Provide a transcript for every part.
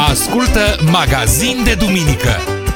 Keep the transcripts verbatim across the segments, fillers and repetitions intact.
Ascultă Magazin de Duminică.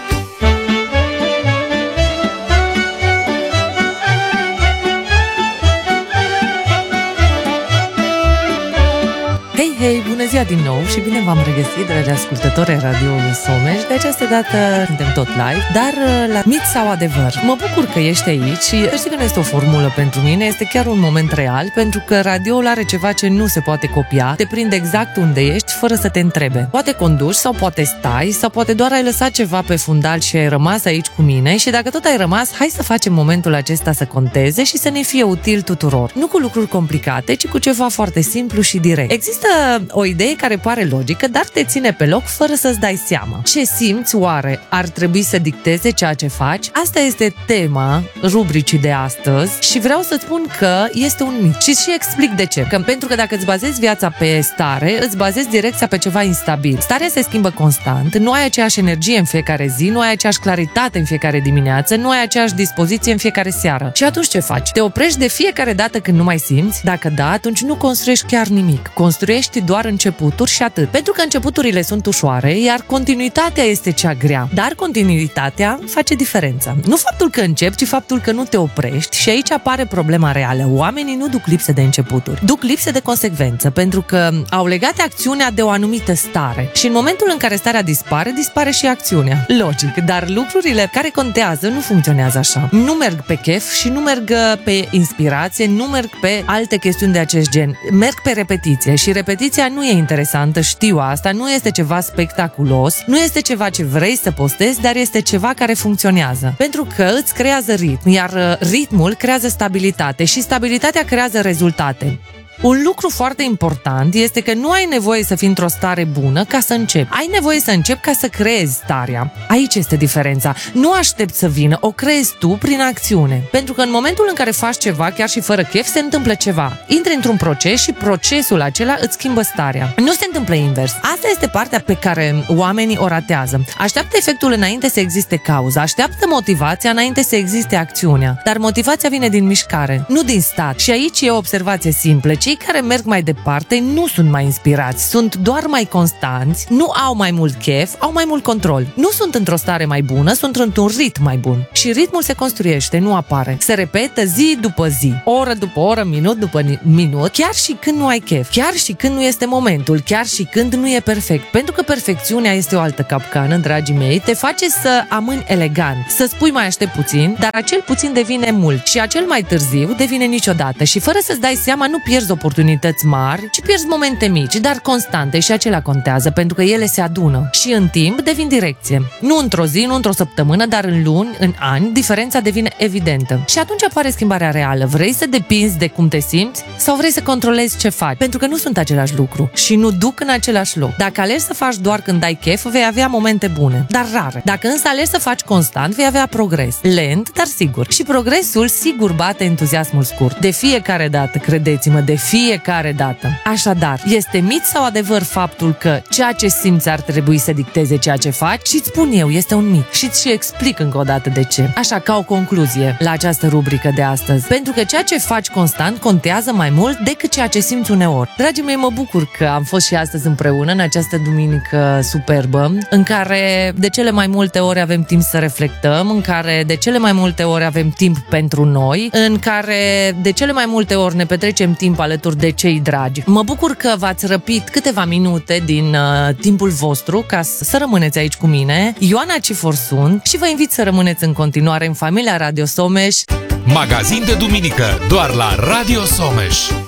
Hei, hei, bună ziua din nou și bine v-am regăsit, dragi ascultători ai radioului Someș. De această dată suntem tot live, dar la mit sau adevăr. Mă bucur că ești aici și știi că nu este o formulă pentru mine, este chiar un moment real, pentru că radioul are ceva ce nu se poate copia, te prinde exact unde ești, fără să te întrebe. Poate conduci sau poate stai, sau poate doar ai lăsat ceva pe fundal și ai rămas aici cu mine și dacă tot ai rămas, hai să facem momentul acesta să conteze și să ne fie util tuturor. Nu cu lucruri complicate, ci cu ceva foarte simplu și direct. Există o idee care pare logică, dar te ține pe loc fără să-ți dai seama. Ce simți oare ar trebui să dicteze ceea ce faci? Asta este tema rubricii de astăzi și vreau să-ți spun că este un mit. Și și explic de ce. Că pentru că dacă îți bazezi viața pe stare, îți bazezi direcția pe ceva instabil. Starea se schimbă constant, nu ai aceeași energie în fiecare zi, nu ai aceeași claritate în fiecare dimineață, nu ai aceeași dispoziție în fiecare seară. Și atunci ce faci? Te oprești de fiecare dată când nu mai simți? Dacă da, atunci nu construiești chiar nimic. Construiești doar începuturi și atât. Pentru că începuturile sunt ușoare, iar continuitatea este cea grea. Dar continuitatea face diferența. Nu faptul că începi, ci faptul că nu te oprești și aici apare problema reală. Oamenii nu duc lipsă de începuturi. Duc lipsă de consecvență, pentru că au legat acțiunea de o anumită stare. Și în momentul în care starea dispare, dispare și acțiunea. Logic, dar lucrurile care contează nu funcționează așa. Nu merg pe chef și nu merg pe inspirație, nu merg pe alte chestiuni de acest gen. Merg pe repetiție și repetiția nu e interesantă, știu asta, nu este ceva spectaculos, nu este ceva ce vrei să postezi, dar este ceva care funcționează. Pentru că îți creează ritm, iar ritmul creează stabilitate și stabilitatea creează rezultate. Un lucru foarte important este că nu ai nevoie să fii într-o stare bună ca să începi. Ai nevoie să începi ca să creezi starea. Aici este diferența. Nu aștepți să vină, o creezi tu prin acțiune. Pentru că în momentul în care faci ceva, chiar și fără chef, se întâmplă ceva. Intri într-un proces și procesul acela îți schimbă starea. Nu se întâmplă invers. Asta este partea pe care oamenii o ratează. Așteaptă efectul înainte să existe cauza, așteaptă motivația înainte să existe acțiunea. Dar motivația vine din mișcare, nu din stat. Și aici e o observație simplă. Cei care merg mai departe nu sunt mai inspirați, sunt doar mai constanți, nu au mai mult chef, au mai mult control. Nu sunt într-o stare mai bună, sunt într-un ritm mai bun. Și ritmul se construiește, nu apare. Se repetă zi după zi, oră după oră, minut după minut, chiar și când nu ai chef, chiar și când nu este momentul, chiar și când nu e perfect. Pentru că perfecțiunea este o altă capcană, dragii mei, te face să amâni elegant, să spui mai aștept puțin, dar acel puțin devine mult și acel mai târziu devine niciodată și fără să-ți dai seama nu pierzi oportunități mari, ci pierzi momente mici, dar constante și acelea contează, pentru că ele se adună și în timp devin direcție. Nu într-o zi, nu într-o săptămână, dar în luni, în ani, diferența devine evidentă. Și atunci apare schimbarea reală. Vrei să depinzi de cum te simți sau vrei să controlezi ce faci? Pentru că nu sunt același lucru și nu duc în același loc. Dacă alegi să faci doar când ai chef, vei avea momente bune, dar rare. Dacă însă alegi să faci constant, vei avea progres. Lent, dar sigur. Și progresul sigur bate entuziasmul scurt. De fiecare dată, credeți-mă, de fiecare dată. Așadar, este mit sau adevăr faptul că ceea ce simți ar trebui să dicteze ceea ce faci? Și-ți spun eu, este un mit. Și-ți și explic încă o dată de ce. Așa, ca o concluzie la această rubrică de astăzi. Pentru că ceea ce faci constant contează mai mult decât ceea ce simți uneori. Dragii mei, mă bucur că am fost și astăzi împreună în această duminică superbă, în care de cele mai multe ori avem timp să reflectăm, în care de cele mai multe ori avem timp pentru noi, în care de cele mai multe ori ne petrecem timp alături de cei dragi. Mă bucur că v-ați răpit câteva minute din uh, timpul vostru ca să rămâneți aici cu mine. Ioana Cifor sunt și vă invit să rămâneți în continuare în familia Radio Someș. Magazin de Duminică, doar la Radio Someș.